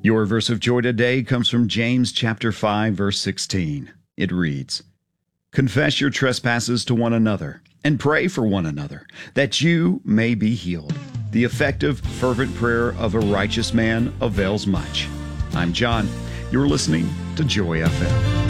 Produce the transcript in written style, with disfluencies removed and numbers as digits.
Your verse of joy today comes from James chapter 5, verse 16. It reads, "Confess your trespasses to one another and pray for one another, that you may be healed. The effective, fervent prayer of a righteous man avails much." I'm John. You're listening to Joy FM.